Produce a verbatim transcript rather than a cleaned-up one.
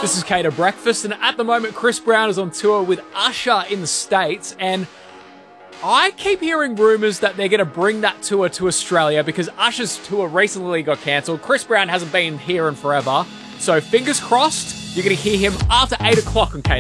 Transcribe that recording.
This is Cater Breakfast, and at the moment, Chris Brown is on tour with Usher in the States, and I keep hearing rumours that they're going to bring that tour to Australia because Usher's tour recently got cancelled. Chris Brown hasn't been here in forever, so fingers crossed, you're going to hear him after eight o'clock on Cater